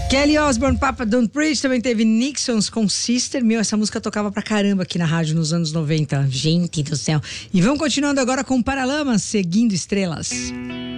Kelly Osbourne, Papa Don't Preach, também teve Nixons com Sister. Meu, essa música tocava pra caramba aqui na rádio nos anos 90. Gente do céu. E vamos continuando agora com Paralamas, Seguindo Estrelas.